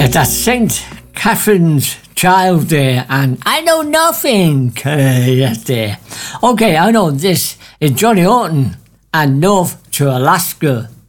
Yeah, that's St. Catherine's Child Day, and I know nothing that day. Okay, I know this is Johnny Horton and North to Alaska.